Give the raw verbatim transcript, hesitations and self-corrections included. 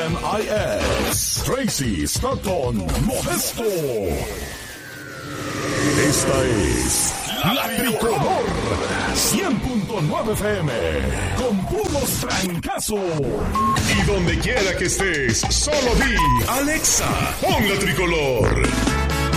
M I S, Tracy Stockton Modesto. Esta es La Tricolor cien punto nueve F M, con puros trancazos. Y donde quiera que estés, solo di Alexa, pon La Tricolor.